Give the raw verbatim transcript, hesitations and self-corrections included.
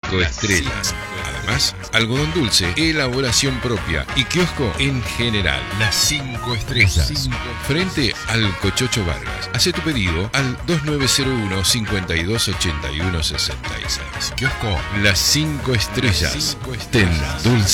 cinco estrellas. Además, algodón dulce, elaboración propia y kiosco en general. Las cinco estrellas. Frente al Cochocho Vargas. Hacé tu pedido al dos nueve cero uno, cinco dos ocho uno, seis seis. Kiosco Las cinco estrellas. Ten dulce.